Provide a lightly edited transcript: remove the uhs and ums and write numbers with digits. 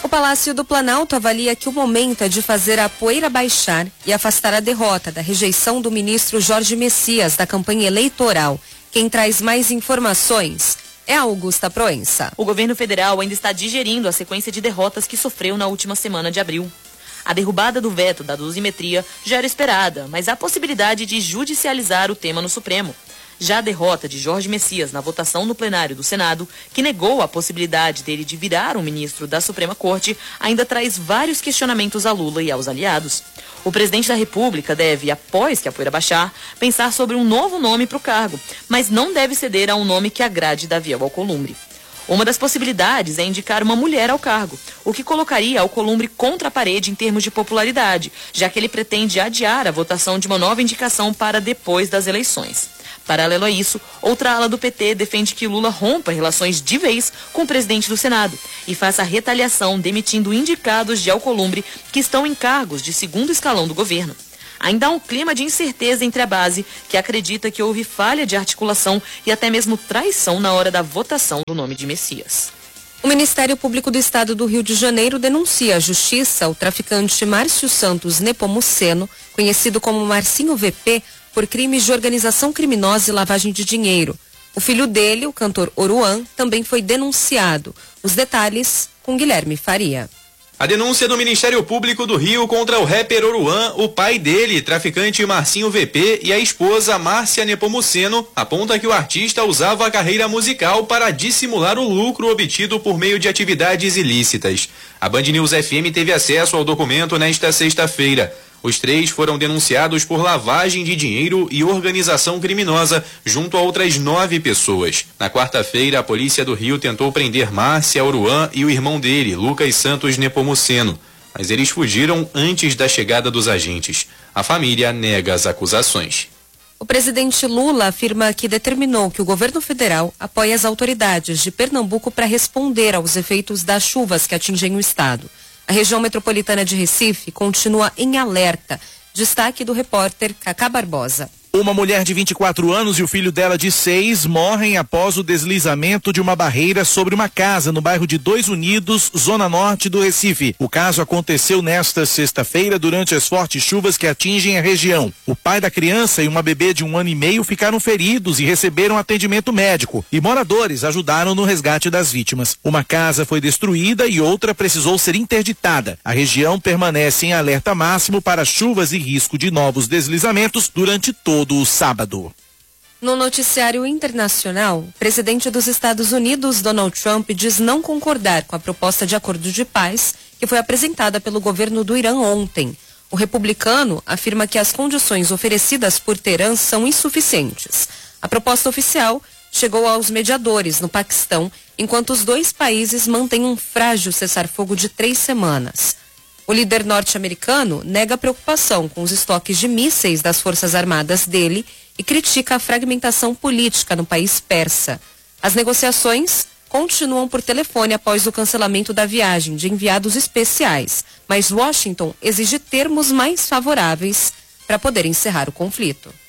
O Palácio do Planalto avalia que o momento é de fazer a poeira baixar e afastar a derrota da rejeição do ministro Jorge Messias da campanha eleitoral. Quem traz mais informações é a Augusta Proença. O governo federal ainda está digerindo a sequência de derrotas que sofreu na última semana de abril. A derrubada do veto da dosimetria já era esperada, mas há possibilidade de judicializar o tema no Supremo. Já a derrota de Jorge Messias na votação no plenário do Senado, que negou a possibilidade dele de virar um ministro da Suprema Corte, ainda traz vários questionamentos a Lula e aos aliados. O presidente da República deve, após que a poeira baixar, pensar sobre um novo nome para o cargo, mas não deve ceder a um nome que agrade Davi Alcolumbre. Uma das possibilidades é indicar uma mulher ao cargo, o que colocaria Alcolumbre contra a parede em termos de popularidade, já que ele pretende adiar a votação de uma nova indicação para depois das eleições. Paralelo a isso, outra ala do PT defende que Lula rompa relações de vez com o presidente do Senado e faça retaliação demitindo indicados de Alcolumbre que estão em cargos de segundo escalão do governo. Ainda há um clima de incerteza entre a base, que acredita que houve falha de articulação e até mesmo traição na hora da votação do nome de Messias. O Ministério Público do Estado do Rio de Janeiro denuncia à Justiça o traficante Márcio Santos Nepomuceno, conhecido como Marcinho VP, por crimes de organização criminosa e lavagem de dinheiro. O filho dele, o cantor Oruan, também foi denunciado. Os detalhes com Guilherme Faria. A denúncia do Ministério Público do Rio contra o rapper Oruan, o pai dele, traficante Marcinho VP, e a esposa Márcia Nepomuceno, aponta que o artista usava a carreira musical para dissimular o lucro obtido por meio de atividades ilícitas. A Band News FM teve acesso ao documento nesta sexta-feira. Os três foram denunciados por lavagem de dinheiro e organização criminosa, junto a outras 9 pessoas. Na quarta-feira, a polícia do Rio tentou prender Márcia, Oruan e o irmão dele, Lucas Santos Nepomuceno, mas eles fugiram antes da chegada dos agentes. A família nega as acusações. O presidente Lula afirma que determinou que o governo federal apoie as autoridades de Pernambuco para responder aos efeitos das chuvas que atingem o estado. A região metropolitana de Recife continua em alerta. Destaque do repórter Cacá Barbosa. Uma mulher de 24 anos e o filho dela de 6 morrem após o deslizamento de uma barreira sobre uma casa no bairro de Dois Unidos, zona norte do Recife. O caso aconteceu nesta sexta-feira durante as fortes chuvas que atingem a região. O pai da criança e uma bebê de 1 ano e meio ficaram feridos e receberam atendimento médico. E moradores ajudaram no resgate das vítimas. Uma casa foi destruída e outra precisou ser interditada. A região permanece em alerta máximo para chuvas e risco de novos deslizamentos durante todo o sábado. No noticiário internacional, o presidente dos Estados Unidos, Donald Trump, diz não concordar com a proposta de acordo de paz que foi apresentada pelo governo do Irã ontem. O republicano afirma que as condições oferecidas por Teherã são insuficientes. A proposta oficial chegou aos mediadores no Paquistão, enquanto os dois países mantêm um frágil cessar-fogo de 3 semanas. O líder norte-americano nega a preocupação com os estoques de mísseis das Forças Armadas dele e critica a fragmentação política no país persa. As negociações continuam por telefone após o cancelamento da viagem de enviados especiais, mas Washington exige termos mais favoráveis para poder encerrar o conflito.